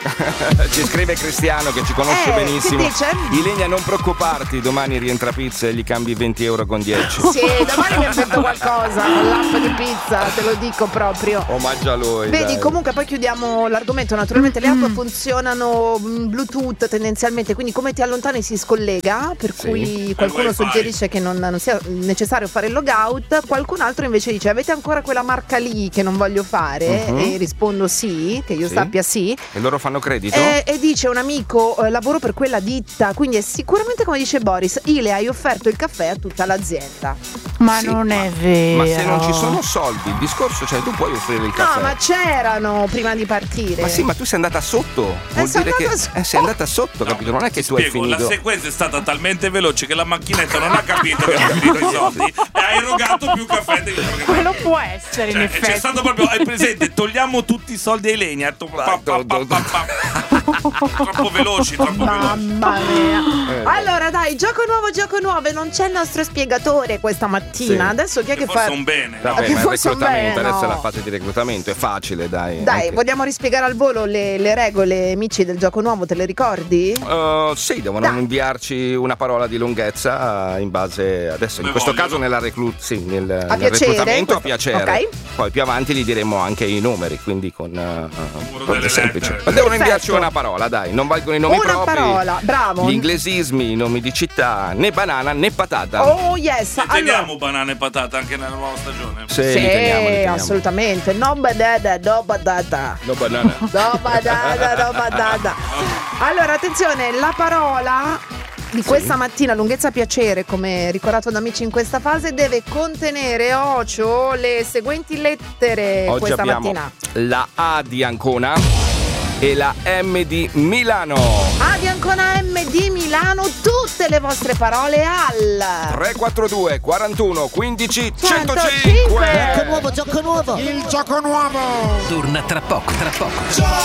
Ci scrive Cristiano che ci conosce benissimo. Che dice? Ilenia, non preoccuparti, domani rientra pizza e gli cambi 20 euro con 10. Sì, domani mi invento qualcosa con l'app di pizza, te lo dico proprio. Omaggia a lui. Vedi, dai. comunque poi chiudiamo l'argomento. Naturalmente le app funzionano Bluetooth tendenzialmente, quindi come ti allontani si scollega, per cui qualcuno suggerisce che non sia necessario fare il logout, qualcun altro invece dice avete ancora quella marca lì che non voglio fare, e rispondo sì, che io sappia sì. E loro fanno credito? E dice un amico lavoro per quella ditta, quindi è sicuramente come dice Boris, Ile hai offerto il caffè a tutta l'azienda. Ma non è vero. Ma se non ci sono soldi, il discorso, cioè tu puoi offrire il caffè. No, ma c'erano prima di partire. Ma sì, ma tu sei andata sotto. Vuol dire che sei andata sotto, capito? Non è che tu hai finito. La sequenza è stata talmente veloce che la macchinetta non ha capito che ha finito i soldi e ha erogato più caffè di quello che quello può essere, in effetti. C'è stato proprio, hai presente, togliamo tutti i soldi a Ilenia. Troppo veloci, troppo veloci. Mamma mia. Allora dai, gioco nuovo e non c'è il nostro spiegatore questa mattina. Adesso chi è che fa? Un bene. Vabbè, ma il fosse un reclutamento, bene, adesso è no. la fase di reclutamento, è facile, dai. Dai, Anche- vogliamo rispiegare al volo le regole, amici del gioco nuovo, te le ricordi? Sì, devono inviarci una parola di lunghezza in base adesso in questo caso nel reclutamento a piacere. Ok. Poi più avanti gli diremo anche i numeri, quindi con delle è semplice. lettere. Ma devono Perfetto. inviarci una parola, dai, non valgono i nomi Una propri. parola, bravo. Gli inglesismi, i nomi di città, né banana né patata. Oh yes, E allora. teniamo banane e patate anche nella nuova stagione. Sì, li teniamo. Assolutamente. No badada, no badata. No banana. No badada, no badada. Allora, attenzione, la parola di questa mattina, lunghezza piacere, come ricordato da amici in questa fase, deve contenere, Ocio, le seguenti lettere. Oggi questa abbiamo mattina. la A di Ancona e la M di Milano. A di Ancona, M di Milano, tutte le vostre parole al 342 41 15 105. 105. Gioco nuovo. Il gioco nuovo. Torna tra poco.